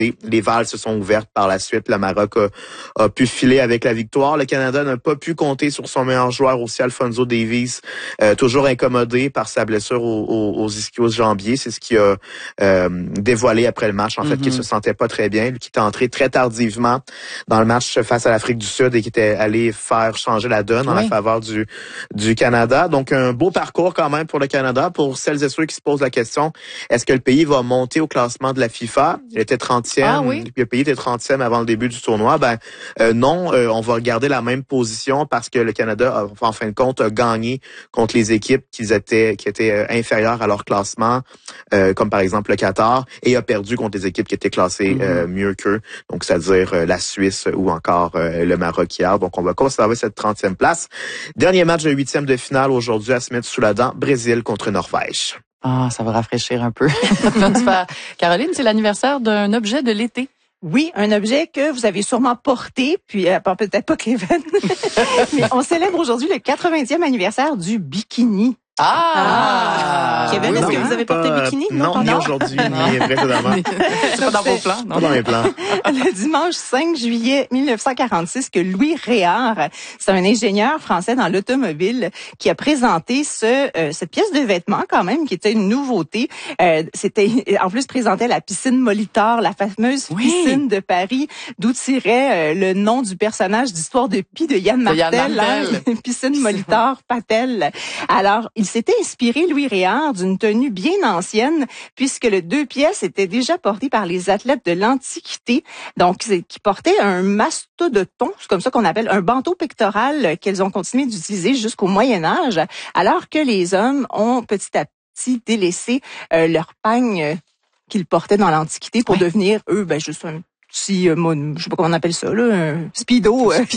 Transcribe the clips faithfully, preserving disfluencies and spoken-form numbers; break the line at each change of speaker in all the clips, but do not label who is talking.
Les valves se sont ouvertes par la suite. Le Maroc a, a pu filer avec la victoire. Le Canada n'a pas pu compter sur son meilleur joueur aussi, Alphonso Davies, euh, toujours incommodé par sa blessure aux, aux, aux ischio-jambiers. C'est ce qui a euh, dévoilé après le match, en fait, mm-hmm. qu'il se sentait pas très bien. Lui qui était entré très tardivement dans le match face à l'Afrique du Sud et qui était allé faire changer la donne oui. en la faveur du, du Canada. Donc, un beau parcours quand même pour le Canada. Pour celles et ceux qui se posent la question, est-ce que le pays va monter au classement de la FIFA? Il était trentième. Ah, oui? Le pays était trentième avant le début du tournoi. Ben euh, non, euh, on va regarder la même position parce que le Canada, a, en fin de compte, a gagné contre les équipes qui étaient qui étaient euh, inférieures à leur classement, euh, comme par exemple le Qatar, et a perdu contre les équipes qui étaient classées mm-hmm. euh, mieux qu'eux, donc c'est-à-dire euh, la Suisse ou encore euh, le Maroc hier. Donc on va conserver cette trentième place. Dernier match de huitième de finale aujourd'hui à se mettre sous la dent, Brésil contre Norvège.
Ah, ça va rafraîchir un peu. Caroline, c'est l'anniversaire d'un objet de l'été.
Oui, un objet que vous avez sûrement porté, puis euh, peut-être pas Kevin, mais on célèbre aujourd'hui le quatre-vingtième anniversaire du bikini.
Ah!
ah! Kevin, oui, est-ce non, que vous avez porté
pas,
bikini?
Non, non, ni aujourd'hui, ni précédemment.
C'est pas dans vos plans, non?
Pas dans mes plans.
Le dimanche cinq juillet mille neuf cent quarante-six, que Louis Réard, c'est un ingénieur français dans l'automobile, qui a présenté ce euh, cette pièce de vêtement quand même, qui était une nouveauté. Euh, c'était en plus présentait la piscine Molitor, la fameuse oui. piscine de Paris, d'où tirait euh, le nom du personnage d'Histoire de Pi de Yann Martel, Yann Martel. Hein, piscine Molitor Patel. Alors, il s'était inspiré, Louis Réard, d'une tenue bien ancienne, puisque les deux pièces étaient déjà portées par les athlètes de l'Antiquité, donc qui portaient un mastodoton, c'est comme ça qu'on appelle un bandeau pectoral qu'elles ont continué d'utiliser jusqu'au Moyen Âge, alors que les hommes ont petit à petit délaissé euh, leur pagne qu'ils portaient dans l'Antiquité pour ouais. devenir, eux, ben juste un petit, euh, je sais pas comment on appelle ça, là, un speedo. Euh,
un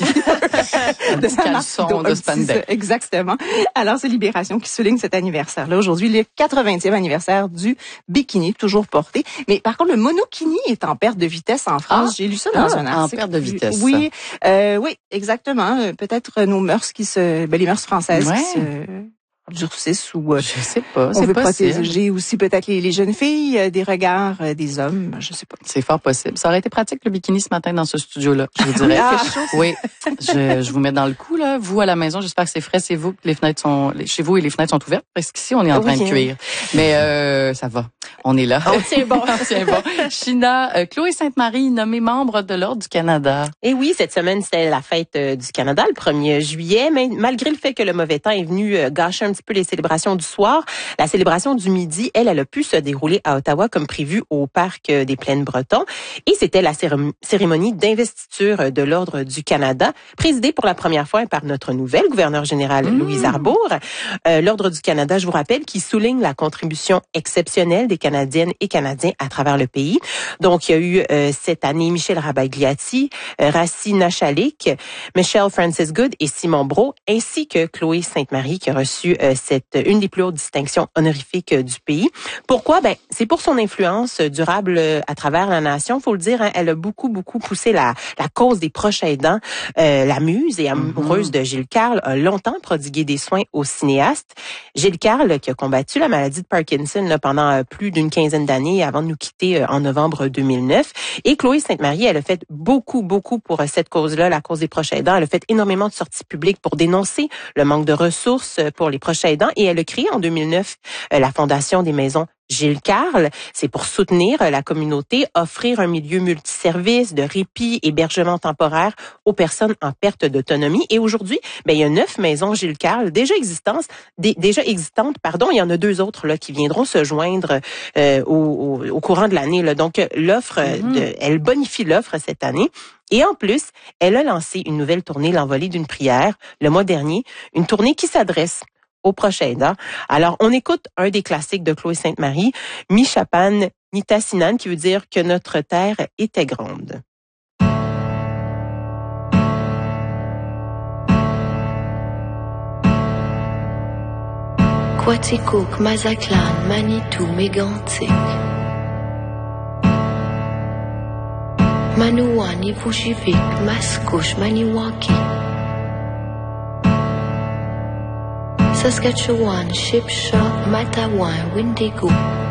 petit caleçon de spandex.
Exactement. Alors, c'est Libération qui souligne cet anniversaire-là. Aujourd'hui, le quatre-vingtième anniversaire du bikini, toujours porté. Mais par contre, le monokini est en perte de vitesse en France. Ah, J'ai lu ça dans ah, un article.
En perte de vitesse.
Oui, euh, oui, exactement. Peut-être nos mœurs qui se, ben, les mœurs françaises ouais. qui se durcissent ou euh,
je sais pas,
on veut
possible.
protéger aussi peut-être les, les jeunes filles euh, des regards euh, des hommes, je sais pas.
C'est fort possible. Ça aurait été pratique le bikini ce matin dans ce studio-là, je vous dirais.
ah,
oui, je, je vous mets dans le coup là. Vous à la maison, j'espère que c'est frais, c'est vous que les fenêtres sont les, chez vous et les fenêtres sont ouvertes parce qu'ici on est en train oui. de cuire. Mais euh, ça va, on est là.
On tient bon,
on tient bon. China, euh, Chloé Sainte-Marie nommée membre de l'Ordre du Canada.
Et oui, cette semaine c'était la fête euh, du Canada le premier juillet, mais malgré le fait que le mauvais temps est venu euh, gâcher un petit peu les célébrations du soir, la célébration du midi, elle, elle a pu se dérouler à Ottawa comme prévu au Parc des Plaines-Bretons. Et c'était la cérémonie d'investiture de l'Ordre du Canada, présidée pour la première fois par notre nouvelle gouverneure générale, mmh. Louise Arbour. Euh, L'Ordre du Canada, je vous rappelle, qui souligne la contribution exceptionnelle des Canadiennes et Canadiens à travers le pays. Donc, il y a eu euh, cette année Michel Rabagliati, euh, Rassi Nachalik, Michelle Francis Good et Simon Brault, ainsi que Chloé Sainte-Marie qui a reçu euh, cette une des plus hautes distinctions honorifiques du pays. Pourquoi? Ben, c'est pour son influence durable à travers la nation. Faut le dire, hein, elle a beaucoup, beaucoup poussé la, la cause des proches aidants. Euh, la muse et amoureuse mm-hmm. de Gilles Carle a longtemps prodigué des soins au cinéaste. Gilles Carle, qui a combattu la maladie de Parkinson là, pendant plus d'une quinzaine d'années avant de nous quitter en novembre deux mille neuf. Et Chloé Sainte-Marie, elle a fait beaucoup, beaucoup pour cette cause-là, la cause des proches aidants. Elle a fait énormément de sorties publiques pour dénoncer le manque de ressources pour les proches aidants. Et elle a créé en deux mille neuf euh, la Fondation des maisons Gilles Carle. C'est pour soutenir euh, la communauté, offrir un milieu multiservice de répit, hébergement temporaire aux personnes en perte d'autonomie. Et aujourd'hui, ben il y a neuf maisons Gilles Carle déjà existantes, d- déjà existantes, pardon. Il y en a deux autres là qui viendront se joindre euh, au, au, au courant de l'année. Là. Donc l'offre, mm-hmm. de, elle bonifie l'offre cette année. Et en plus, elle a lancé une nouvelle tournée, l'envolée d'une prière, le mois dernier, une tournée qui s'adresse aux proches aidants. Alors, on écoute un des classiques de Chloé Sainte-Marie, Mi Chapan Nitasinan, qui veut dire que notre terre était grande.
Quaticook, Mazatlan, Manitou, Mégantic. Manouan, Ivujivik, Mascouche, Maniwaki. Saskatchewan, Shipshaw, Matawan, Windigo.